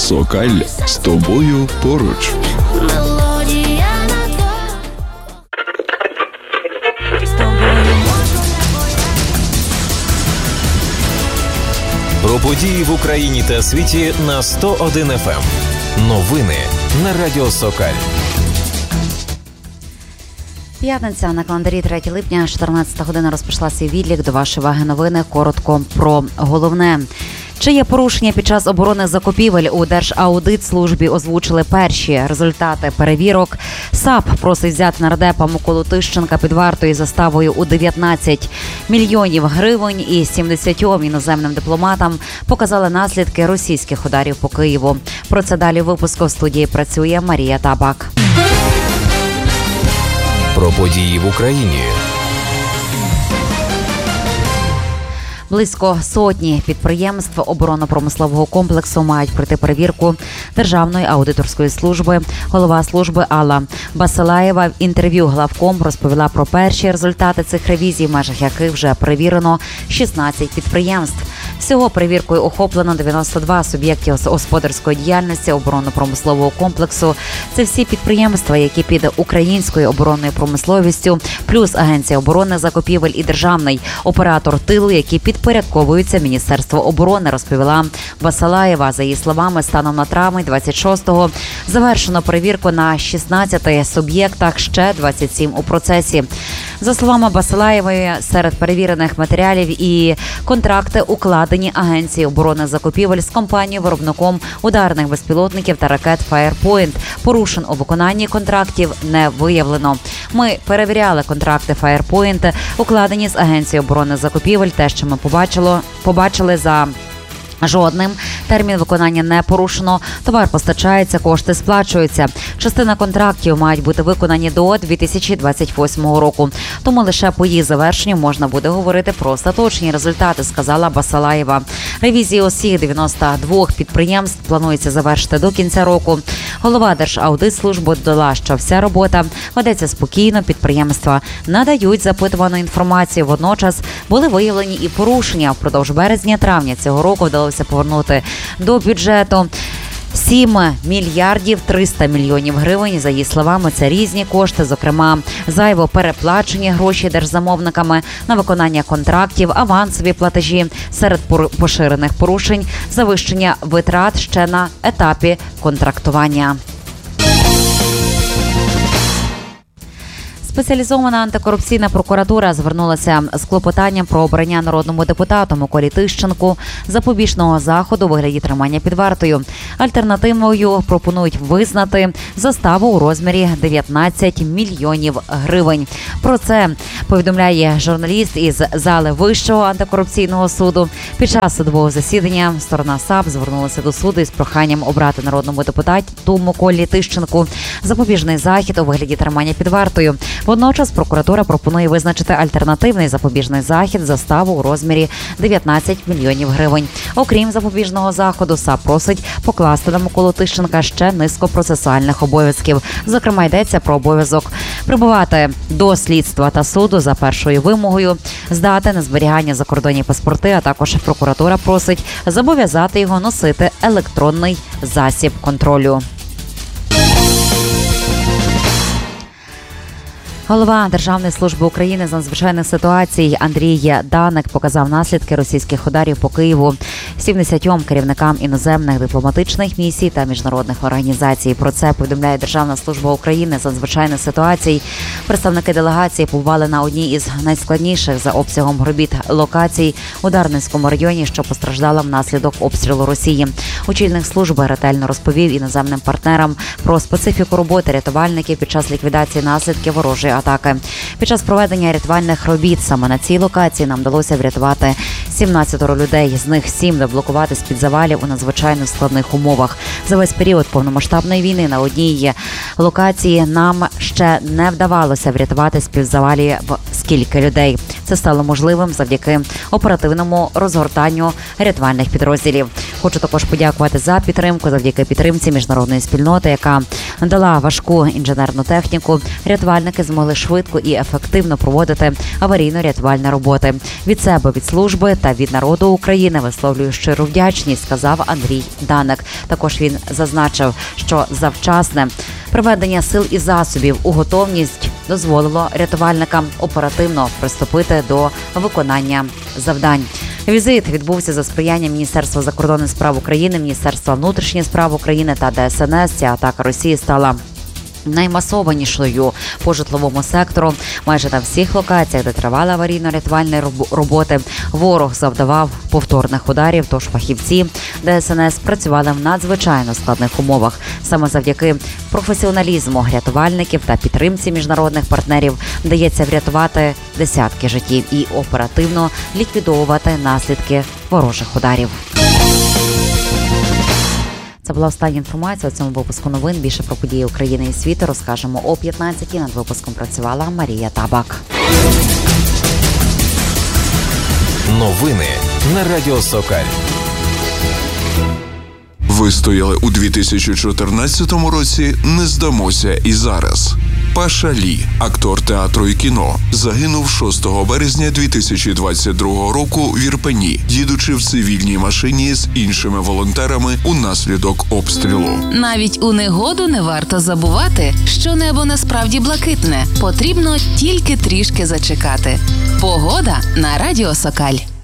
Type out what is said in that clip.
Сокаль з тобою поруч. Про події в Україні та світі на 101 FM. Новини на Радіо Сокаль. П'ятниця, на календарі 3 липня, 14 година розпочала свій відлік. До вашої уваги новини. Коротко про головне. Чи є порушення під час оборонних закупівель? У Держаудитслужбі озвучили перші результати перевірок. САП просить взяти нардепа Миколу Тищенка під вартою заставою у 19 мільйонів гривень, і 70 іноземним дипломатам показали наслідки російських ударів по Києву. Про це далі в випуску. В студії працює Марія Табак. Про події в Україні. Близько сотні підприємств оборонно-промислового комплексу мають пройти перевірку Державної аудиторської служби. Голова служби Алла Басилаєва в інтерв'ю главком розповіла про перші результати цих ревізій, в межах яких вже перевірено 16 підприємств. Всього перевіркою охоплено 92 суб'єктів господарської діяльності оборонно-промислового комплексу. Це всі підприємства, які під українською оборонною промисловістю, плюс Агенція оборонних закупівель і державний оператор тилу, які підпорядковуються Міністерству оборони, розповіла Басилаєва. За її словами, станом на травень 26-го завершено перевірку на 16 суб'єктах, ще 27 у процесі. За словами Басилаєвої, серед перевірених матеріалів і контракти укладені Агенцією оборонних закупівель з компанією-виробником ударних безпілотників та ракет Firepoint. Порушень у виконанні контрактів не виявлено. Ми перевіряли контракти Firepoint, укладені з Агенцією оборонних закупівель. Те, що ми побачили за жодним термін виконання не порушено. Товар постачається, кошти сплачуються. Частина контрактів мають бути виконані до 2028 року. Тому лише по її завершенню можна буде говорити про остаточні результати, сказала Басилаєва. Ревізію усіх 92 підприємств планується завершити до кінця року. Голова Держаудитслужби додала, що вся робота ведеться спокійно, підприємства надають запитувану інформацію. Водночас були виявлені і порушення. Впродовж березня-травня цього року вдалося повернути до бюджету 7 мільярдів 300 мільйонів гривень. За її словами, це різні кошти, зокрема, зайво переплачені гроші держзамовниками на виконання контрактів, авансові платежі. Серед поширених порушень – завищення витрат ще на етапі контрактування. Спеціалізована антикорупційна прокуратура звернулася з клопотанням про обрання народному депутату Миколі Тищенку запобіжного заходу у вигляді тримання під вартою. Альтернативною пропонують визнати заставу у розмірі 19 мільйонів гривень. Про це повідомляє журналіст із зали Вищого антикорупційного суду. Під час судового засідання сторона САП звернулася до суду із проханням обрати народному депутату Миколі Тищенку запобіжний захід у вигляді тримання під вартою. Водночас прокуратура пропонує визначити альтернативний запобіжний захід – заставу у розмірі 19 мільйонів гривень. Окрім запобіжного заходу, САП просить покласти на Миколу Тищенка ще низку процесуальних обов'язків. Зокрема, йдеться про обов'язок прибувати до слідства та суду за першою вимогою, здати на зберігання закордонні паспорти, а також прокуратура просить зобов'язати його носити електронний засіб контролю. Голова Державної служби України з надзвичайних ситуацій Андрій Даник показав наслідки російських ударів по Києву 70 керівникам іноземних дипломатичних місій та міжнародних організацій. Про це повідомляє Державна служба України з надзвичайних ситуацій. Представники делегації побували на одній із найскладніших за обсягом робіт локацій у Дарницькому районі, що постраждала внаслідок обстрілу Росії. Очільник служби ретельно розповів іноземним партнерам про специфіку роботи рятувальників під час ліквідації наслідків ворожої атаки. Під час проведення рятувальних робіт саме на цій локації нам вдалося врятувати 17 людей, з них 7 деблокувати з-під завалів у надзвичайно складних умовах. За весь період повномасштабної війни на одній локації нам ще не вдавалося врятувати з-під стільки людей. Це стало можливим завдяки оперативному розгортанню рятувальних підрозділів. Хочу також подякувати за підтримку. Завдяки підтримці міжнародної спільноти, яка надала важку інженерну техніку, рятувальники змогли швидко і ефективно проводити аварійно-рятувальні роботи. Від себе, від служби та від народу України висловлюю щиру вдячність, сказав Андрій Даник. Також він зазначив, що завчасне приведення сил і засобів у готовність дозволило рятувальникам оперативно приступити до виконання завдань. Візит відбувся за сприяння Міністерства закордонних справ України, Міністерства внутрішніх справ України та ДСНС. Ця атака Росії стала наймасованішою по житловому сектору. Майже на всіх локаціях, де тривали аварійно-рятувальні роботи, ворог завдавав повторних ударів, тож фахівці ДСНС працювали в надзвичайно складних умовах. Саме завдяки професіоналізму рятувальників та підтримці міжнародних партнерів вдається врятувати десятки життів і оперативно ліквідовувати наслідки ворожих ударів. Це була остання інформація у цьому випуску новин. Більше про події України і світу розкажемо о 15-й. Над випуском працювала Марія Табак. Новини на Радіо Сокаль. Вистояли у 2014 році, не здамося і зараз. Паша Лі, актор театру і кіно, загинув 6 березня 2022 року в Ірпені, їдучи в цивільній машині з іншими волонтерами унаслідок обстрілу. Навіть у негоду не варто забувати, що небо насправді блакитне. Потрібно тільки трішки зачекати. Погода на Радіо Сокаль.